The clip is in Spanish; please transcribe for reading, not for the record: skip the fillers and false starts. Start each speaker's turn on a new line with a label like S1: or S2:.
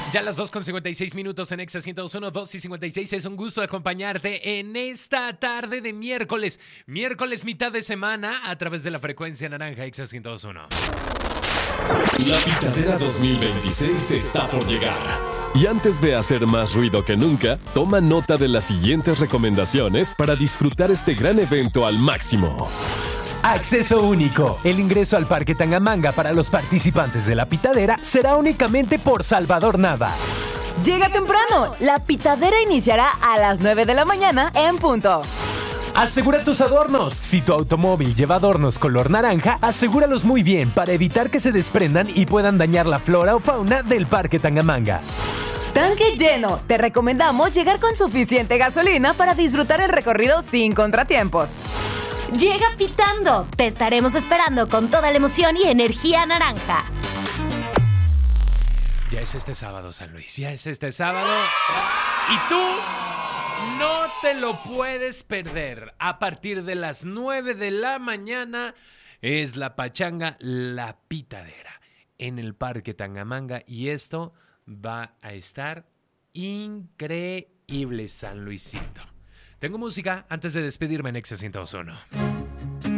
S1: Ya las 2:56 en Exa 102.1, 2:56. Es un gusto acompañarte en esta tarde de miércoles. Miércoles, mitad de semana, a través de la frecuencia naranja Exa 102.1.
S2: La Pitadera 2026 está por llegar. Y antes de hacer más ruido que nunca, toma nota de las siguientes recomendaciones para disfrutar este gran evento al máximo.
S3: Acceso único. El ingreso al Parque Tangamanga para los participantes de la pitadera será únicamente por Salvador Nava.
S4: Llega temprano. La pitadera iniciará a las 9 de la mañana en punto.
S3: Asegura tus adornos. Si tu automóvil lleva adornos color naranja, asegúralos muy bien para evitar que se desprendan y puedan dañar la flora o fauna del Parque Tangamanga.
S4: Tanque lleno. Te recomendamos llegar con suficiente gasolina para disfrutar el recorrido sin contratiempos.
S5: Llega pitando. Te estaremos esperando con toda la emoción y energía naranja.
S1: Ya es este sábado, San Luis. Ya es este sábado. Y tú no te lo puedes perder. A partir de las 9 de la mañana es la pachanga La Pitadera en el Parque Tangamanga. Y esto va a estar increíble, San Luisito. Tengo música antes de despedirme en Exa 102.1.